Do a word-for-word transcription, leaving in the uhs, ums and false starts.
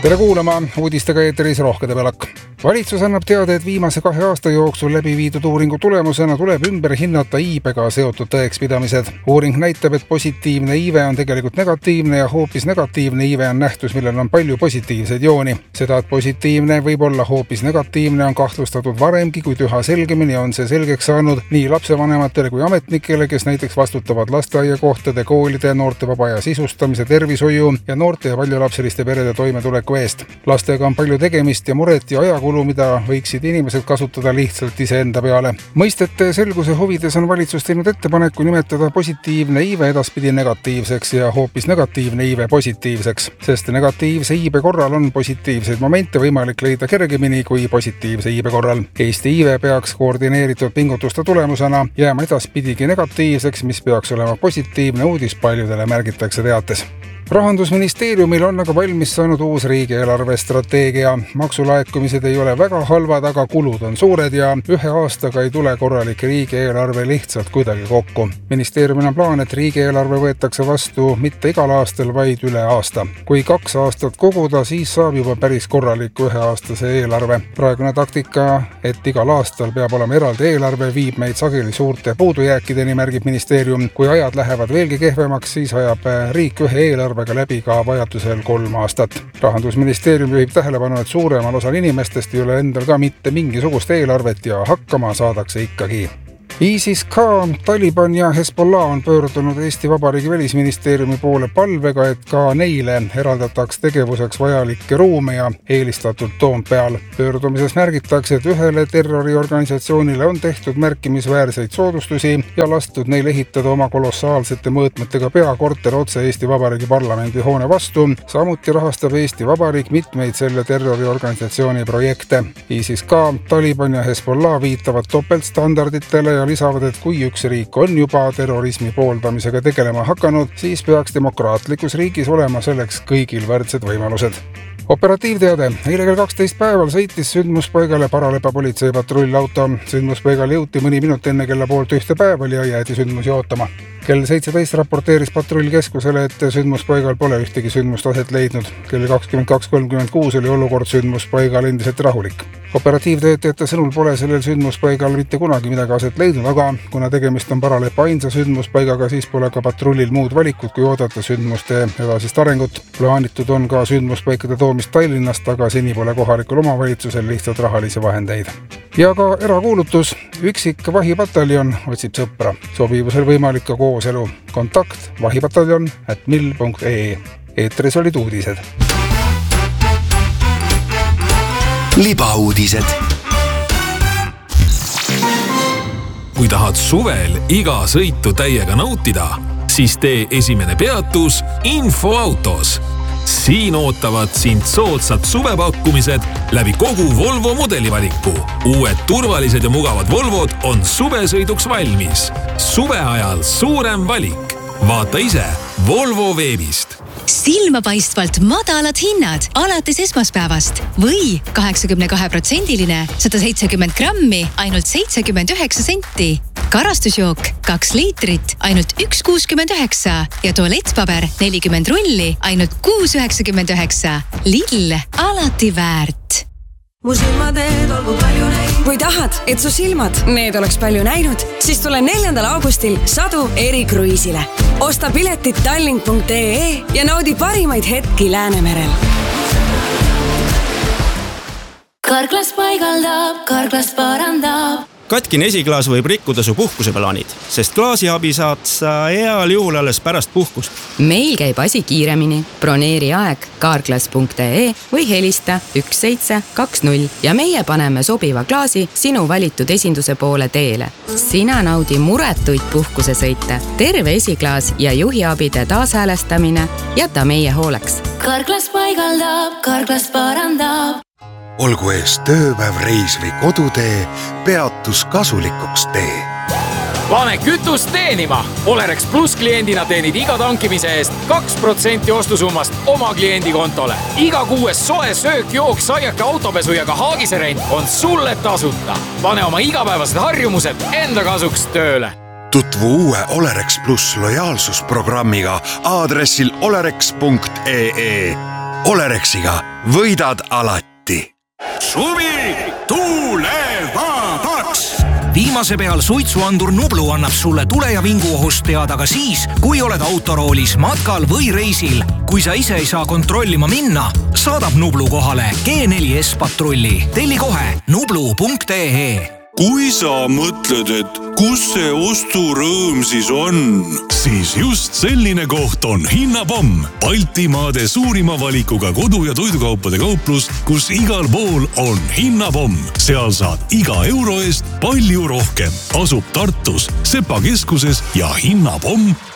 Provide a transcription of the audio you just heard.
Tere kuulama, uudistega eetris Rohkede Pelak. Valitsus annab teada, et viimase kahe aasta jooksul läbi viidud uuringu tulemusena tuleb ümber hinnata iibega seotud tõekspidamised. Uuring näitab, et positiivne iive on tegelikult negatiivne ja hoopis negatiivne iive on nähtus, millel on palju positiivseid jooni. Seda, et positiivne võib olla hoopis negatiivne, on kahtlustatud varemgi, kuid üha selgemini on see selgeks saanud nii lapsevanematele kui ametnikele, kes näiteks vastutavad lasteaiakohtade, koolide, noorte vaba aja sisustamise, tervishoiu ja noorte ja paljulapseliste perede toimetuleku eest. Lastega on palju tegemist ja muret ja ajakulu, mida võiksid inimesed kasutada lihtsalt iseenda peale. Mõistete selguse huvides on valitsus teinud ettepaneku nimetada positiivne iive edaspidi negatiivseks ja hoopis negatiivne iive positiivseks, sest negatiivse iibe korral on positiivseid momente võimalik leida kergemini kui positiivse iibe korral. Eesti iive peaks koordineeritud pingutuste tulemusena jääma edaspidigi negatiivseks, mis peaks olema positiivne uudis paljudele, märgitakse teates. Rahandusministeeriumil on aga valmis saanud uus riigieelarve strateegia. Maksulaekumised ei ole väga halvad, aga kulud on suured ja ühe aastaga ei tule korralik riigieelarve lihtsalt kuidagi kokku. Ministeeriumil on plaan, et riigieelarve võetakse vastu mitte igal aastal, vaid üle aasta. Kui kaks aastat koguda, siis saab juba päris korraliku üheaastase eelarve. Praegune taktika, et igal aastal peab olema eraldi eelarve, viib meid sageli suurte puudujääkideni, märgib ministeerium. Kui ajad lähevad veelgi kehvemaks, siis ajab riik ühe eelarve läbi ka vajadusel kolm aastat. Rahandusministeerium juhib tähelepanu, et suuremal osal inimestest ei ole endal ka mitte mingisugust eelarvet ja hakkama saadakse ikkagi. ISIS-K, Taliban ja Hezbollah on pöördunud Eesti Vabariigi välisministeeriumi poole palvega, et ka neile eraldataks tegevuseks vajalikke ruume ja eelistatult Toompeal. Pöördumises märgitakse, et ühele terroriorganisatsioonile on tehtud märkimisväärseid soodustusi ja lastud neil ehitada oma kolossaalsete mõõtmetega peakorter otse Eesti Vabariigi parlamendi hoone vastu. Samuti rahastab Eesti Vabariik mitmeid selle terroriorganisatsiooni projekte. ISIS-K, Taliban ja Hezbollah viitavad topeltstandarditele ja lisavad, et kui üks riik on juba terrorismi pooldamisega tegelema hakanud, siis peaks demokraatlikus riigis olema selleks kõigil võrdsed võimalused. Operatiivteade. Eile kell kaksteist päeval sõitis sündmuspaigale Paralepa politsei patrullauto. Sündmuspaigale jõuti mõni minut enne kella poolt ühte päeval ja jäädi sündmusi ootama. Kell seitseteist raporteeris patrullkeskusele, et sündmuspaigal pole ühtegi sündmust aset leidnud. Kell kakskümmend kaks kolmkümmend kuus oli olukord sündmuspaigal endiselt rahulik. Operatiivtöötajate sõnul pole sellel sündmuspaigal mitte kunagi midagi aset leidnud, aga kuna tegemist on Paralepa ainsa sündmuspaigaga, siis pole ka patrullil muud valikut, kui oodata sündmuste edasist arengut. Plaanitud on ka sündmuspaikade toomist Tallinnast, aga seni pole kohalikul omavalitsusel lihtsalt rahalisi vahendeid. Ja ka erakuulutus. Üksik vahipataljon otsib sõpra. Sobivusel võimalik ka kooselu. Kontakt vahipataljon at mill punkt ee. Eetris olid uudised. Libauudised. Kui tahad suvel iga sõitu täiega nautida, siis tee esimene peatus Infoautos. Siin ootavad sind soodsad suvepakkumised läbi kogu Volvo mudelivaliku. Uued turvalised ja mugavad Volvod on suvesõiduks valmis. Suve ajal suurem valik. Vaata ise Volvo veebist. Silmapaistvalt madalad hinnad alates esmaspäevast või kaheksakümmend kaks protsendiline sada seitsekümmend grammi ainult seitsekümmend üheksa senti. Karastusjook kaks liitrit ainult üks kuuskümmend üheksa ja tualettpaber nelikümmend rulli ainult kuus üheksakümmend üheksa. Lidl, alati väärt. Mu silmateed olgu palju näinud. Kui tahad, et su silmad need oleks palju näinud, siis tule neljandal augustil Sadu erikruiisile. Osta piletit tallink punkt ee ja naudi parimaid hetki Läänemerel. Karklas paigaldab, karklas parandab. Katkine esiklaas võib rikkuda su puhkuseplaanid, sest klaasiabi saad sa heal juhul alles pärast puhkust. Meil käib asi kiiremini. Broneeri aeg karklas punkt ee või helista üks seitse kaks null ja meie paneme sobiva klaasi sinu valitud esinduse poole teele. Sina naudi muretuid puhkusesõite. Terve esiklaas ja juhiabide taashäälestamine jäta meie hooleks. Karklas paigaldab, karklas parandab. Olgu ees tööpäev, reis või kodutee, peatus kasulikuks tee. Pane kütust teenima! Olerex Plus kliendina teenid iga tankimise eest kaks protsenti ostusummast oma kliendi kontole. Iga kuues soe söök, jook, saiake, autopesu ja ka haagiserent on sulle tasuta. Pane oma igapäevased harjumused enda kasuks tööle. Tutvu uue Olerex Plus lojaalsusprogrammiga aadressil olerex punkt ee. Olerexiga võidad alati. Suvi tuule vabaks! Viimase peal suitsuandur Nublu annab sulle tule- ja vinguohust teada ka siis, kui oled autoroolis, matkal või reisil. Kui sa ise ei saa kontrollima minna, saadab Nublu kohale G neli S patrulli. Telli kohe nublu punkt ee. Kui sa mõtled, et kus see osturõõm siis on? Siis just selline koht on Hinnapomm. Baltimaade suurima valikuga kodu- ja toidukaupade kauplus, kus igal pool on Hinnapomm. Seal saad iga euro eest palju rohkem. Asub Tartus, Sepa keskuses ja hinnapomm